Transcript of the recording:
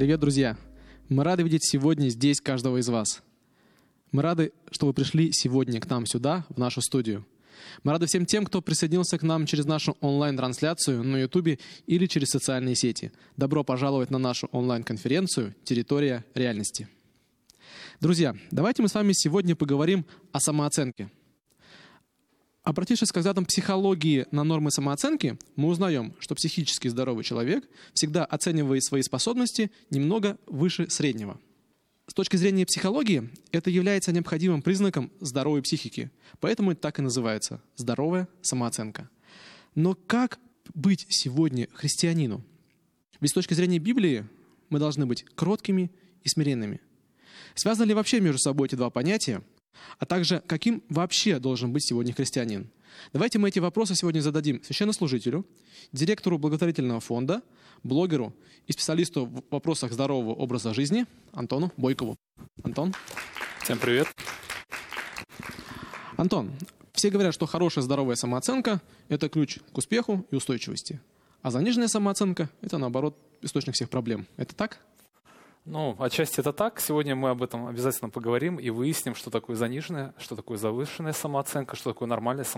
Привет, друзья! Мы рады видеть сегодня здесь каждого из вас. Мы рады, что вы пришли сегодня к нам сюда, в нашу студию. Мы рады всем тем, кто присоединился к нам через нашу онлайн-трансляцию на YouTube или через социальные сети. Добро пожаловать на нашу онлайн-конференцию «Территория реальности». Друзья, давайте мы с вами сегодня поговорим о самооценке. Обратившись к взглядам психологии на нормы самооценки, мы узнаем, что психически здоровый человек всегда оценивает свои способности немного выше среднего. С точки зрения психологии, это является необходимым признаком здоровой психики, поэтому это так и называется – здоровая самооценка. Но как быть сегодня христианину? Ведь с точки зрения Библии мы должны быть кроткими и смиренными. Связаны ли вообще между собой эти два понятия? А также, каким вообще должен быть сегодня христианин? Давайте мы эти вопросы сегодня зададим священнослужителю, директору благотворительного фонда, блогеру и специалисту в вопросах здорового образа жизни Антону Бойкову. Антон. Всем привет. Антон, все говорят, что хорошая здоровая самооценка – это ключ к успеху и устойчивости. А заниженная самооценка – это, наоборот, источник всех проблем. Это так? Отчасти это так. Сегодня мы об этом обязательно поговорим и выясним, что такое заниженная, что такое завышенная самооценка, что такое нормальная